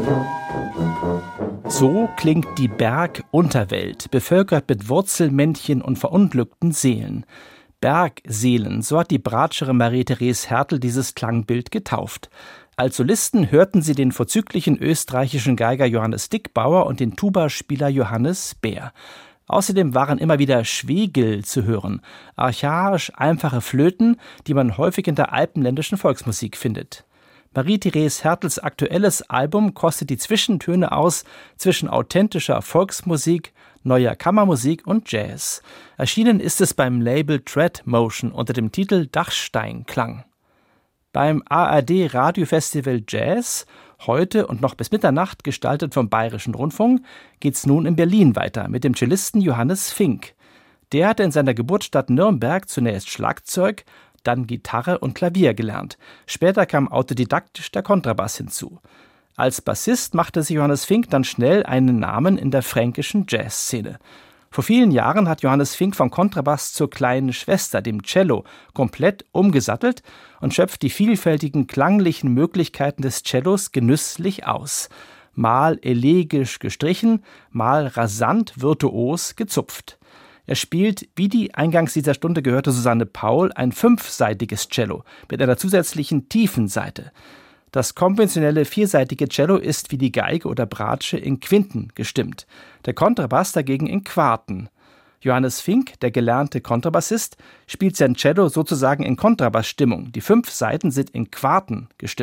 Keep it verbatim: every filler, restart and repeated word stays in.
So klingt die Bergunterwelt, bevölkert mit Wurzelmännchen und verunglückten Seelen. Bergseelen, so hat die Bratschere Marie-Therese Härtel dieses Klangbild getauft. Als Solisten hörten sie den vorzüglichen österreichischen Geiger Johannes Dickbauer und den Tubaspieler Johannes Beer. Außerdem waren immer wieder Schwegel zu hören, archaisch einfache Flöten, die man häufig in der alpenländischen Volksmusik findet. Marie-Therese Härtels aktuelles Album kostet die Zwischentöne aus zwischen authentischer Volksmusik, neuer Kammermusik und Jazz. Erschienen ist es beim Label Tread Motion unter dem Titel Dachsteinklang. Beim A R D Radiofestival Jazz, heute und noch bis Mitternacht gestaltet vom Bayerischen Rundfunk, geht's nun in Berlin weiter mit dem Cellisten Johannes Fink. Der hatte in seiner Geburtsstadt Nürnberg zunächst Schlagzeug, dann Gitarre und Klavier gelernt. Später kam autodidaktisch der Kontrabass hinzu. Als Bassist machte sich Johannes Fink dann schnell einen Namen in der fränkischen Jazzszene. Vor vielen Jahren hat Johannes Fink vom Kontrabass zur kleinen Schwester, dem Cello, komplett umgesattelt und schöpft die vielfältigen klanglichen Möglichkeiten des Cellos genüsslich aus. Mal elegisch gestrichen, mal rasant virtuos gezupft. Er spielt, wie die eingangs dieser Stunde gehörte Susanne Paul, ein fünfseitiges Cello mit einer zusätzlichen tiefen Seite. Das konventionelle vierseitige Cello ist wie die Geige oder Bratsche in Quinten gestimmt, der Kontrabass dagegen in Quarten. Johannes Fink, der gelernte Kontrabassist, spielt sein Cello sozusagen in Kontrabassstimmung. Die fünf Saiten sind in Quarten gestimmt.